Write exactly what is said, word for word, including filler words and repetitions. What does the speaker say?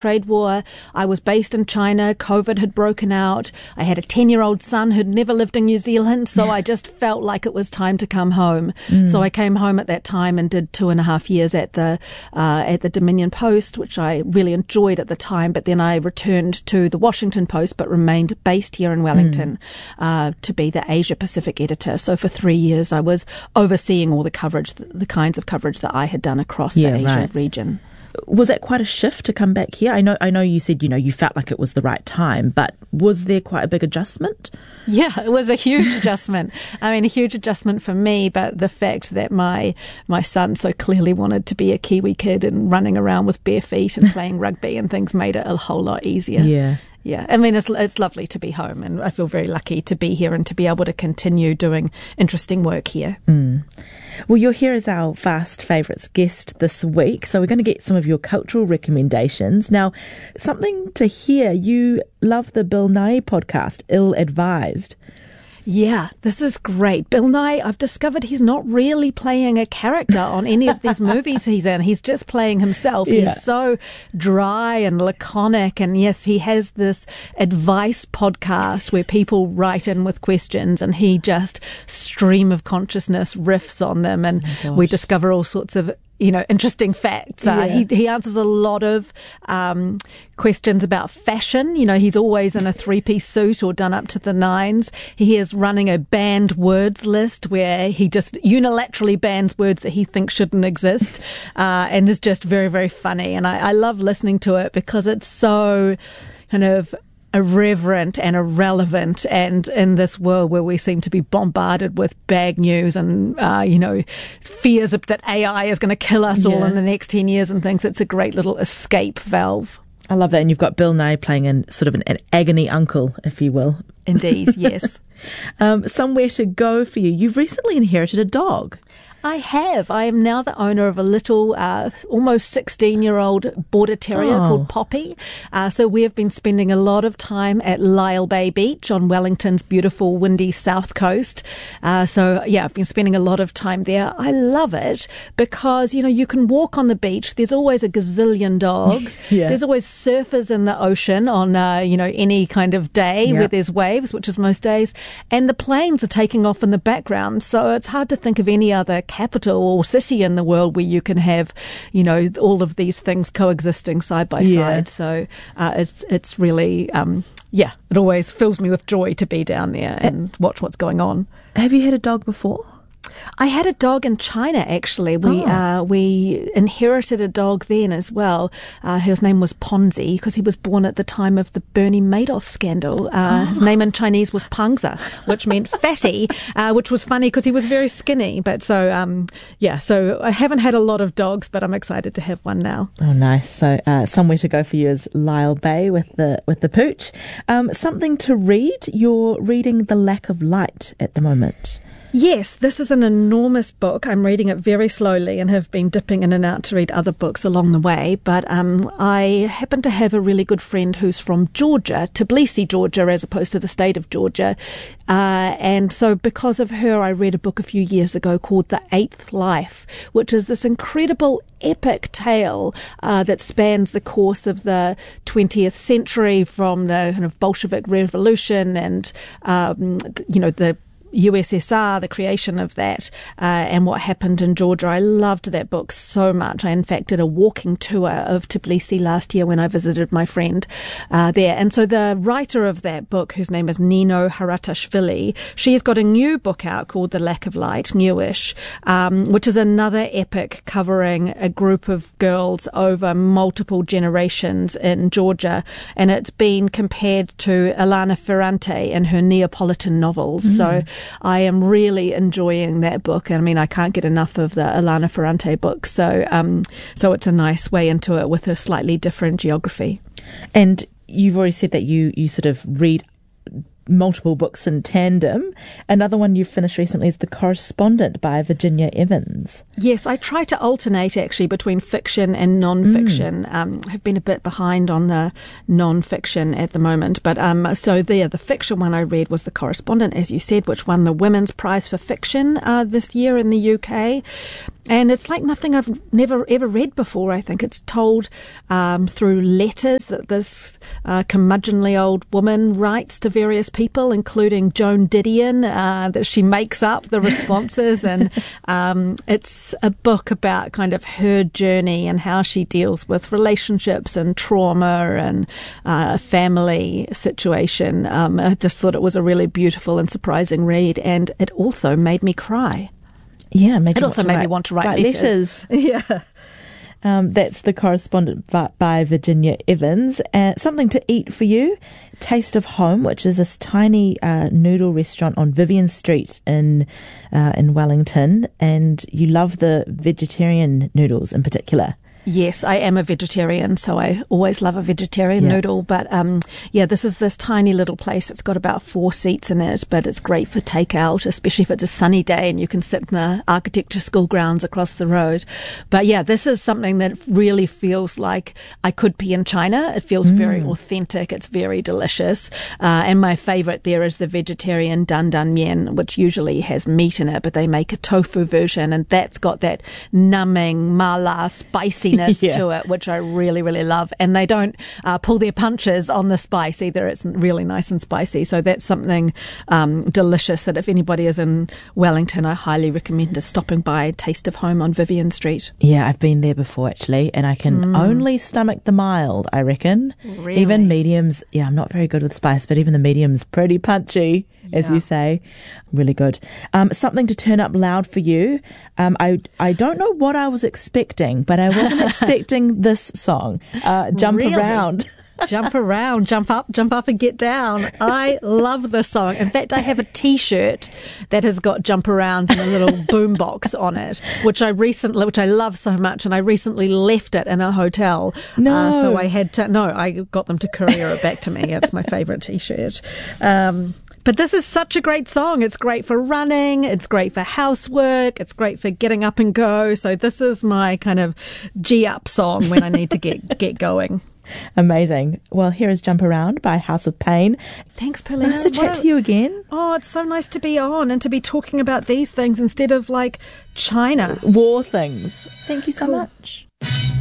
trade war. I was based in China. COVID had broken out. I had a ten-year-old son who'd never lived in New Zealand, so I just felt like it was time to come home. Mm. So I came home at that time and did two and a half years at the uh, at the Dominion Post, which I really enjoyed at the time. But then I returned to the Washington Post, but remained based here in Wellington mm. uh, to be the Asia Pacific editor. So for three years, I was overseeing all the coverage, the, the kinds of coverage that I had done across yeah, the Asia right. region. Was that quite a shift to come back here? I know I know you said, you know, you felt like it was the right time, but was there quite a big adjustment? Yeah, it was a huge adjustment. I mean, a huge adjustment for me, but the fact that my my son so clearly wanted to be a Kiwi kid and running around with bare feet and playing rugby and things made it a whole lot easier. Yeah. Yeah, I mean, it's it's lovely to be home, and I feel very lucky to be here and to be able to continue doing interesting work here. Mm. Well, you're here as our Fast Favourites guest this week, so we're going to get some of your cultural recommendations. Now, something to hear, you love the Bill Nighy podcast, Ill Advised. Yeah, this is great. Bill Nighy, I've discovered he's not really playing a character on any of these movies he's in. He's just playing himself. Yeah. He's so dry and laconic. And yes, he has this advice podcast where people write in with questions and he just stream of consciousness riffs on them. And oh we discover all sorts of you know, interesting facts. Uh, yeah. he, he answers a lot of um, questions about fashion. You know, he's always in a three-piece suit or done up to the nines. He is running a banned words list where he just unilaterally bans words that he thinks shouldn't exist, uh, and is just very, very funny. And I, I love listening to it because it's so kind of irreverent and irrelevant, and in this world where we seem to be bombarded with bad news and uh, you know, fears that A I is going to kill us yeah. all in the next ten years and things, it's a great little escape valve. I love that. And you've got Bill Nighy playing in sort of an, an agony uncle, if you will. Indeed, yes. um, somewhere to go for you. You've recently inherited a dog. I have. I am now the owner of a little, uh, almost sixteen-year-old border terrier oh. called Poppy. Uh, so we have been spending a lot of time at Lyall Bay Beach on Wellington's beautiful, windy south coast. Uh, so, yeah, I've been spending a lot of time there. I love it because, you know, you can walk on the beach. There's always a gazillion dogs. yeah. There's always surfers in the ocean on, uh, you know, any kind of day yep. where there's waves, which is most days. And the planes are taking off in the background. So it's hard to think of any other capital or city in the world where you can have, you know, all of these things coexisting side by yeah. side. So uh, it's it's really, um, yeah, it always fills me with joy to be down there and watch what's going on. Have you had a dog before? I had a dog in China, actually. We oh. uh, we inherited a dog then as well. Uh, his name was Ponzi because he was born at the time of the Bernie Madoff scandal. Uh, oh. His name in Chinese was Pangza, which meant fatty, uh, which was funny because he was very skinny. But so, um, yeah, so I haven't had a lot of dogs, but I'm excited to have one now. Oh, nice. So uh, somewhere to go for you is Lyall Bay with the, with the pooch. Um, something to read? You're reading The Lack of Light at the moment. Yes, this is an enormous book. I'm reading it very slowly and have been dipping in and out to read other books along the way. But um, I happen to have a really good friend who's from Georgia, Tbilisi, Georgia, as opposed to the state of Georgia. Uh, and so because of her, I read a book a few years ago called The Eighth Life, which is this incredible epic tale uh, that spans the course of the twentieth century, from the kind of Bolshevik Revolution and, um, you know, the U S S R, the creation of that, uh, and what happened in Georgia. I loved that book so much. I, in fact, did a walking tour of Tbilisi last year when I visited my friend uh, there. And so the writer of that book, whose name is Nino Haratashvili, she's got a new book out called The Lack of Light, newish, um, which is another epic covering a group of girls over multiple generations in Georgia. And it's been compared to Elena Ferrante and her Neapolitan novels. Mm. So I am really enjoying that book. I mean, I can't get enough of the Elena Ferrante books. So, um, so it's a nice way into it with a slightly different geography. And you've already said that you, you sort of read multiple books in tandem. Another one you've finished recently is The Correspondent by Virginia Evans. Yes, I try to alternate actually between fiction and non-fiction. Mm. Um, I've been a bit behind on the non-fiction at the moment, but um, so there, the fiction one I read was The Correspondent, as you said, which won the Women's Prize for Fiction uh, this year in the U K. And it's like nothing I've never ever read before. I think it's told um, through letters that this uh, curmudgeonly old woman writes to various people, including Joan Didion, uh, that she makes up the responses. And um, it's a book about kind of her journey and how she deals with relationships and trauma and uh, a family situation. Um, I just thought it was a really beautiful and surprising read, and it also made me cry. Yeah, made it also made write, me want to write, write letters. letters. Yeah. Um, that's The Correspondent by Virginia Evans. Uh, something to eat for you, Taste of Home, which is this tiny uh, noodle restaurant on Vivian Street in uh, in Wellington, and you love the vegetarian noodles in particular. Yes, I am a vegetarian, so I always love a vegetarian yeah. noodle. But um, yeah, this is this tiny little place. It's got about four seats in it, but it's great for takeout, especially if it's a sunny day and you can sit in the architecture school grounds across the road. But yeah, this is something that really feels like I could be in China. It feels mm. very authentic. It's very delicious. Uh, and my favourite there is the vegetarian dan dan mian, which usually has meat in it, but they make a tofu version, and that's got that numbing mala spicy yeah. to it, which I really, really love. And they don't uh, pull their punches on the spice either. It's really nice and spicy. So that's something um, delicious that if anybody is in Wellington, I highly recommend is stopping by Taste of Home on Vivian Street. Yeah, I've been there before actually, and I can mm. only stomach the mild, I reckon. Really? Even mediums, yeah, I'm not very good with spice, but even the medium's pretty punchy, yeah. as you say. Really good. Um, something to turn up loud for you. Um, I I don't know what I was expecting, but I wasn't expecting this song. Uh, Jump really? Around. Jump around, jump up, jump up and get down. I love this song. In fact, I have a T-shirt that has got Jump Around and a little boombox on it, which I recently, which I love so much, and I recently left it in a hotel. No. Uh, so I had to, no, I got them to courier it back to me. It's my favourite T-shirt. Um, But this is such a great song. It's great for running. It's great for housework. It's great for getting up and go. So this is my kind of G-up song when I need to get, get going. Amazing. Well, here is Jump Around by House of Pain. Thanks, Paulina. Nice to chat to you again. Oh, it's so nice to be on and to be talking about these things instead of like China. War things. Thank you so cool. much.